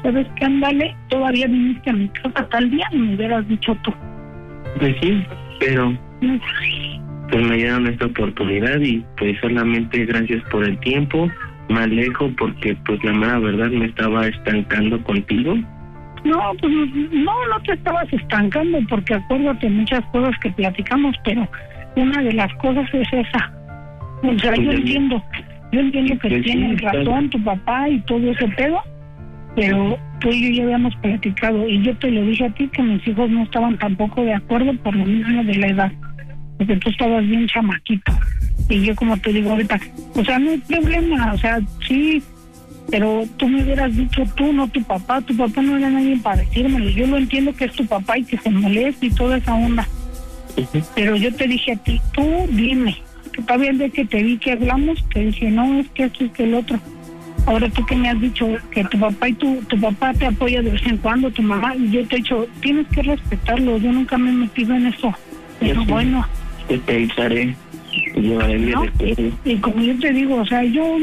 ¿sabes qué? Ándale, todavía viniste a mi casa tal día y me hubieras dicho tú. Pues sí, pero pues me dieron esta oportunidad y pues solamente gracias por el tiempo. Me alejo porque pues la mera verdad me estaba estancando contigo. No, pues no te estabas estancando, porque acuérdate muchas cosas que platicamos, pero una de las cosas es esa. O sea, yo entiendo que tienen razón tu papá y todo ese pedo, pero tú y yo ya habíamos platicado y yo te lo dije a ti que mis hijos no estaban tampoco de acuerdo por lo mismo de la edad, porque tú estabas bien chamaquito y yo, como te digo ahorita, o sea, no hay problema, o sea, sí, pero tú me hubieras dicho tú, no tu papá no era nadie para decírmelo. Yo lo entiendo que es tu papá y que se moleste y toda esa onda, pero yo te dije a ti, tú dime, que todavía de que te vi que hablamos, te dije, no, es que esto es que el otro. Ahora tú que me has dicho que tu papá y tu papá te apoya de vez en cuando, tu mamá, y yo te he dicho, tienes que respetarlo, yo nunca me he metido en eso, pero bueno. Te avisaré, llevaré mi respeto. Y como yo te digo, o sea, yo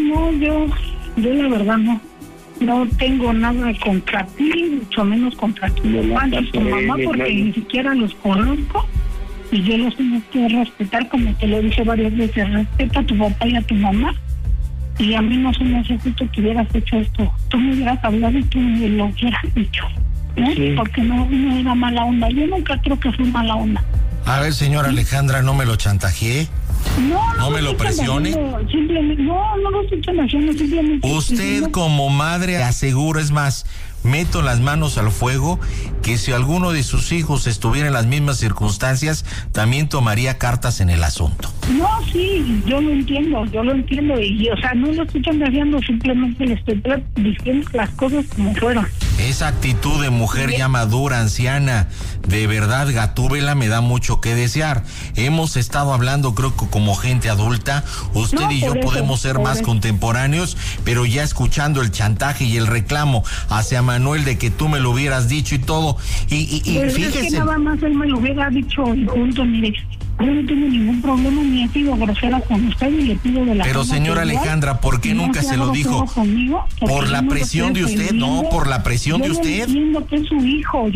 la verdad no tengo nada contra ti, mucho menos contra tu mamá y tu mamá, porque ni siquiera los conozco y yo los tengo que respetar, como te lo dije varias veces, respeta a tu papá y a tu mamá, y a mí no se me hace justo que hubieras hecho esto. Tú me hubieras hablado y tú me lo hubieras dicho, ¿no? Sí. Porque no era mala onda, yo nunca creo que fue mala onda. A ver, señora Alejandra, no me lo chantajeé. No me lo presione. Simplemente, no lo estoy chantajeando, simplemente. Usted como madre asegura, es más, meto las manos al fuego, que si alguno de sus hijos estuviera en las mismas circunstancias, también tomaría cartas en el asunto. No, sí, yo lo entiendo, y o sea, no lo estoy chantajeando, simplemente le estoy diciendo las cosas como fueron. Esa actitud de mujer ya madura, anciana, de verdad, Gatúbela, me da mucho que desear. Hemos estado hablando, creo que como gente adulta, usted y yo podemos ser más contemporáneos, pero ya escuchando el chantaje y el reclamo hacia Manuel de que tú me lo hubieras dicho y todo, y pues fíjese. Es que nada más él me lo hubiera dicho y punto, mire. Yo no tengo ningún problema, ni he sido grosera con usted, ni le pido de la... Pero señora Alejandra, ¿por qué nunca se lo dijo? ¿Por la presión de usted? No, por la presión de usted. Yo entiendo que es su hijo,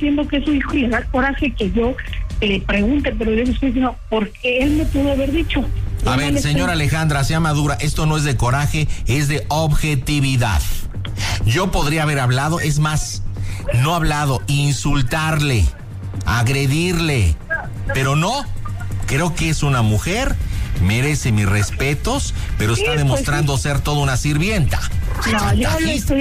y le da coraje que yo le pregunte, pero yo le estoy diciendo, porque él me pudo haber dicho. A ver, señora Alejandra, sea madura, esto no es de coraje, es de objetividad. Yo podría haber hablado, es más, no hablado, insultarle, agredirle, pero no. Creo que es una mujer, merece mis respetos, pero está demostrando ser toda una sirvienta. No, yo le estoy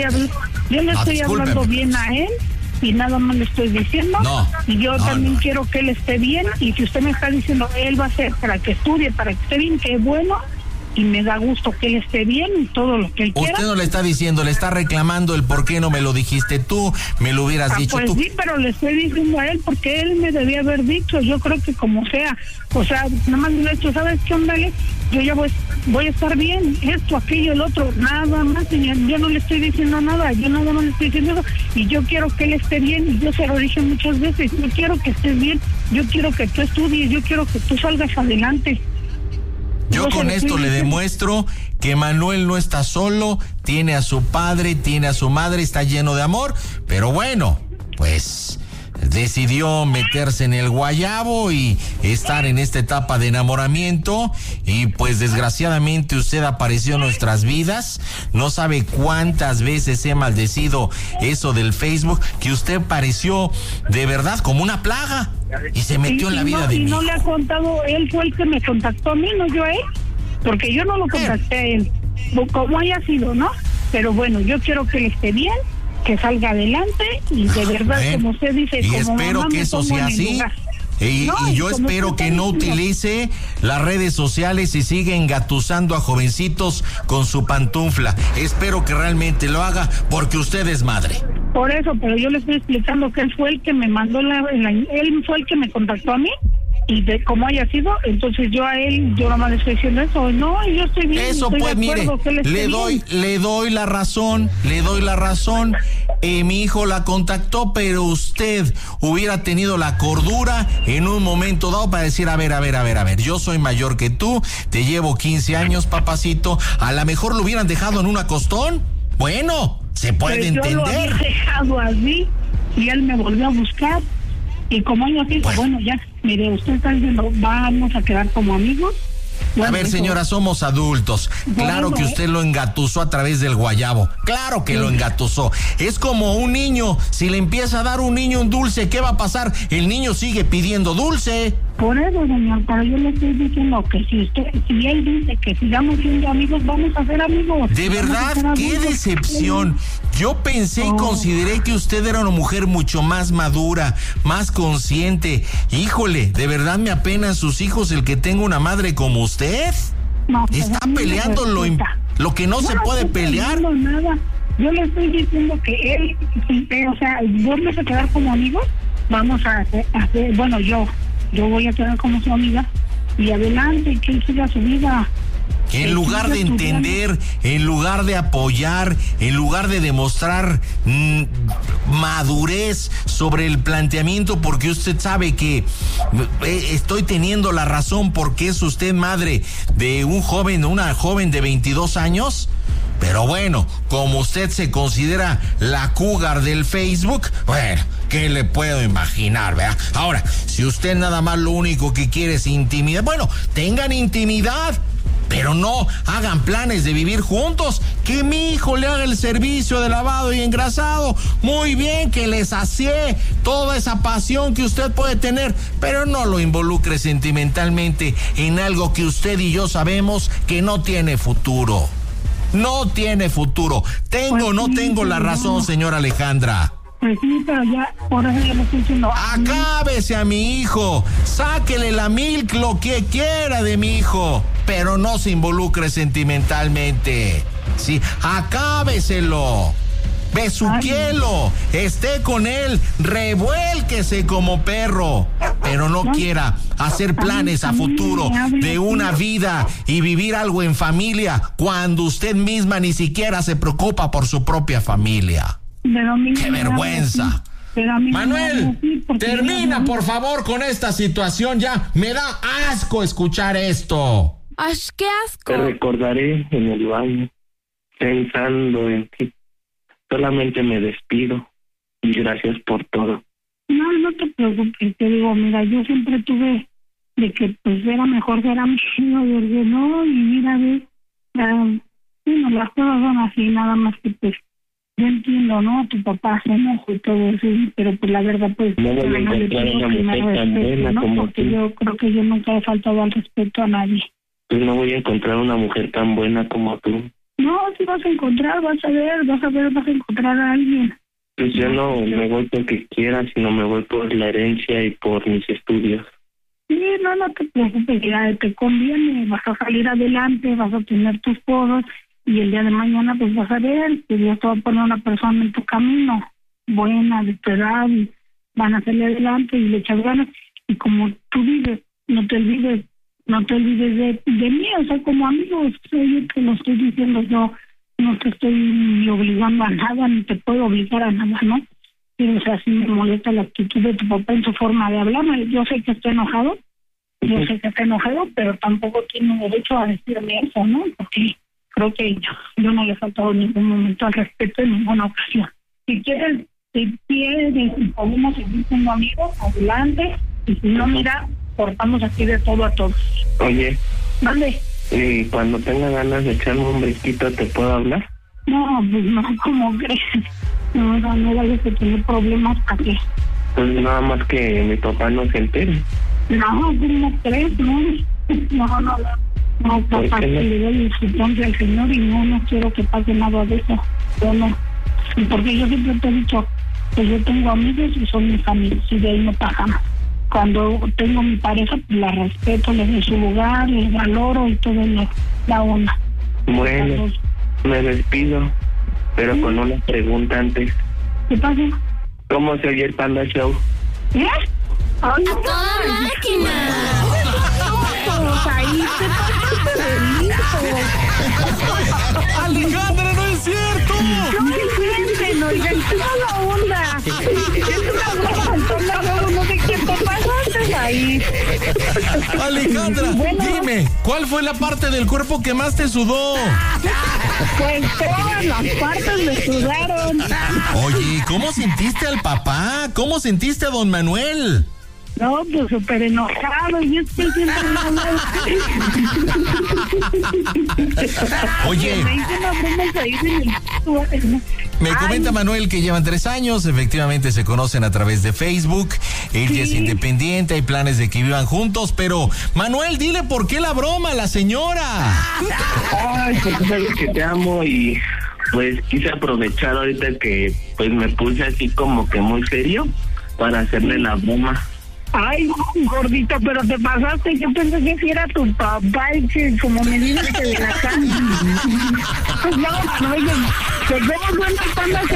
hablando bien a él y nada más le estoy diciendo. Y yo también quiero que él esté bien, y si usted me está diciendo él va a ser para que estudie, para que esté bien, qué bueno. Y me da gusto que él esté bien y todo lo que él quiera. Usted no le está diciendo, le está reclamando el por qué no me lo dijiste tú, me lo hubieras dicho pues tú. Sí, pero le estoy diciendo a él porque él me debía haber dicho. Yo creo que como sea, o sea, nada más le he dicho, ¿sabes qué, hombre? Yo ya voy a estar bien, esto, aquello, el otro, nada más. Yo no le estoy diciendo nada, yo nada más le estoy diciendo eso. Y yo quiero que él esté bien, y yo se lo dije muchas veces, yo quiero que estés bien, yo quiero que tú estudies, yo quiero que tú salgas adelante. Yo con esto le demuestro que Manuel no está solo, tiene a su padre, tiene a su madre, está lleno de amor, pero bueno, pues decidió meterse en el guayabo y estar en esta etapa de enamoramiento, y pues desgraciadamente usted apareció en nuestras vidas. No sabe cuántas veces he maldecido eso del Facebook, que usted pareció de verdad como una plaga y se metió en la vida de mí. Y no le ha contado, él fue el que me contactó a mí, no yo a él, porque yo no lo contacté a él, como haya sido, ¿no? Pero bueno, yo quiero que él esté bien, que salga adelante, y de verdad, como usted dice, y como espero mamá, que eso sea así. Y yo espero que no utilice las redes sociales y siga engatusando a jovencitos con su pantufla. Espero que realmente lo haga, porque usted es madre. Por eso, pero yo le estoy explicando que él fue el que me mandó él fue el que me contactó a mí, y de cómo haya sido, entonces yo a él, yo nada más le estoy diciendo eso, no, yo estoy bien. Eso estoy pues, mire, le doy la razón, mi hijo la contactó, pero usted hubiera tenido la cordura en un momento dado para decir, a ver, yo soy mayor que tú, te llevo 15 años, papacito, a lo mejor lo hubieran dejado en un acostón. Bueno, Se puede entender. Yo lo había dejado así y él me volvió a buscar. Y como él nos dijo, bueno, ya, mire, usted está diciendo, vamos a quedar como amigos. Bueno, a ver, señora, somos adultos. Claro que usted lo engatusó a través del guayabo. Claro que lo engatusó. Es como un niño. Si le empieza a dar un niño un dulce, ¿qué va a pasar? El niño sigue pidiendo dulce. Por eso, señor, pero yo le estoy diciendo que si él dice que sigamos siendo amigos, vamos a ser amigos. De verdad, qué decepción. Yo pensé y consideré que usted era una mujer mucho más madura, más consciente. Híjole, de verdad me apenan sus hijos el que tenga una madre como usted. No, está peleando lo que no se puede pelear. No, nada. Yo le estoy diciendo que él, o sea, vamos a quedar como amigos, vamos a hacer, bueno, yo voy a quedar como su amiga y adelante, que él siga su vida. En lugar de entender, en lugar de apoyar, en lugar de demostrar madurez sobre el planteamiento, porque usted sabe que estoy teniendo la razón porque es usted madre de una joven de 22 años. Pero bueno, como usted se considera la cougar del Facebook, bueno, ¿qué le puedo imaginar, verdad? Ahora, si usted nada más lo único que quiere es intimidad, bueno, tengan intimidad, pero no hagan planes de vivir juntos. Que mi hijo le haga el servicio de lavado y engrasado. Muy bien, que le sacie toda esa pasión que usted puede tener, pero no lo involucre sentimentalmente en algo que usted y yo sabemos que no tiene futuro. No tiene futuro. ¿Tengo o no tengo la razón, señora Alejandra? Pues sí, pero ya, por eso ya lo estoy diciendo. Acábese a mi hijo. Sáquele la milk, lo que quiera de mi hijo, pero no se involucre sentimentalmente. Sí, acábeselo. Besuquielo, esté con él, revuélquese como perro, pero no quiera hacer planes a futuro de una vida y vivir algo en familia cuando usted misma ni siquiera se preocupa por su propia familia. ¡Qué vergüenza! Manuel, termina por favor con esta situación ya. Me da asco escuchar esto. ¡Ay, qué asco! Te recordaré en el baño, pensando en ti. Solamente me despido y gracias por todo. No te preocupes, te digo, mira, yo siempre tuve de que pues era mejor ser amigo, porque no, y mira, bueno, las cosas son así, nada más que pues, yo entiendo, ¿no? Tu papá se enojó y todo eso, pero pues la verdad pues... No voy a encontrar una mujer tan buena, ¿no? Como porque tú. Yo creo que yo nunca he faltado al respeto a nadie. Pues no voy a encontrar una mujer tan buena como tú. No, si vas a encontrar, vas a encontrar a alguien. Pues yo no me voy porque quiera, sino me voy por la herencia y por mis estudios. Sí, no te preocupes, ya te conviene, vas a salir adelante, vas a tener tus cosas y el día de mañana pues vas a ver que Dios te va a poner una persona en tu camino, buena, de tu edad, y van a salir adelante y le echas ganas. Y como tú dices, no te olvides de mí, o sea, como amigos, yo te lo estoy diciendo, yo no te estoy ni obligando a nada, ni te puedo obligar a nada, ¿no? Pero, o sea, sí me molesta la actitud de tu papá en su forma de hablarme. Yo sé que está enojado, pero tampoco tiene derecho a decirme eso, ¿no? Porque creo que yo no le he faltado en ningún momento al respeto en ninguna ocasión. Si quieres, y podemos seguir siendo amigos, adelante, y si no, mira, cortamos aquí de todo a todos. Oye. ¿Vale? Y cuando tenga ganas de echarme un besito, ¿te puedo hablar? No, pues no, ¿cómo crees? No vayas a tener problemas, ¿para qué? Pues nada más que mi papá no se entere. No, ¿cómo crees? No, papá, que le doy su nombre al Señor y no quiero que pase nada de eso. Yo no. Porque yo siempre te he dicho que yo tengo amigos y son mis amigos y de ahí no pasamos. Cuando tengo mi pareja, pues la respeto, le doy su lugar, le valoro y todo la onda. Bueno, me despido, pero con una pregunta antes. ¿Qué pasa? ¿Cómo se oye el Panda Show? ¿Eh? ¡Ay, ¡A toda máquina! Ahí te pasaste de listo. ¡Alejandra, no es cierto! No entienden, oigan, toda la onda. Es una broma, no sé qué te pasaste ahí. Alejandra, dime, ¿cuál fue la parte del cuerpo que más te sudó? Pues todas las partes me sudaron. Oye, ¿cómo sentiste al papá? ¿Cómo sentiste a don Manuel? No, pues súper enojado. Yo estoy siempre enojado. Oye, Me hice una broma ahí en el... me comenta Manuel que llevan 3 años, efectivamente se conocen a través de Facebook, ella es independiente, hay planes de que vivan juntos, pero Manuel, dile por qué la broma a la señora. Ay, porque sabes que te amo y pues quise aprovechar ahorita que pues me puse así como que muy serio para hacerle la broma. Ay, gordito, pero te pasaste. Yo pensé que si era tu papá y que como me dices que de la casa. Pues no, oye, te vemos buenas pandas,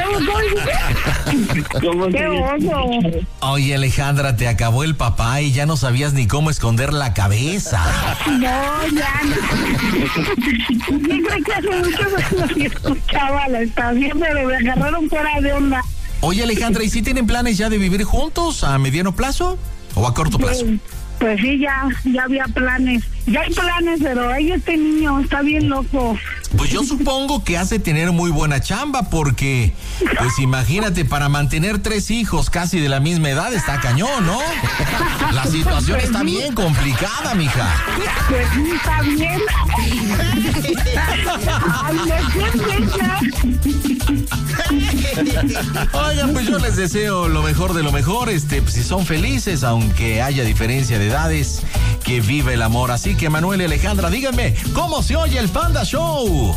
qué oso. Oye, Alejandra, te acabó el papá y ya no sabías ni cómo esconder la cabeza. No, ya no. Yo creo que hace mucho que escuchaba la estación, pero me agarraron fuera de onda. Oye, Alejandra, ¿y si tienen planes ya de vivir juntos a mediano plazo o a corto plazo? Pues sí, ya había planes. Ya hay planes, pero ahí este niño está bien loco. Pues yo supongo que hace tener muy buena chamba porque, pues imagínate, para mantener 3 hijos casi de la misma edad está cañón, ¿no? La situación está bien complicada, mija. Pues sí, está bien. Oigan, pues yo les deseo lo mejor de lo mejor, pues, si son felices, aunque haya diferencia de edades, que viva el amor. Así que Manuel y Alejandra, díganme, ¿cómo se oye el Panda Show?